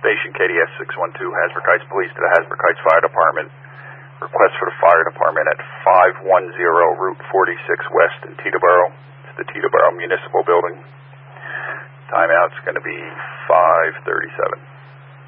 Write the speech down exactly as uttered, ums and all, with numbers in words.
Station, K D S six one two, Hasbrook Heights Police to the Hasbrook Heights Fire Department. Request for the fire department at five one zero Route forty-six West in Teterboro. It's the Teterboro Municipal Building. Timeout's going to be five thirty-seven.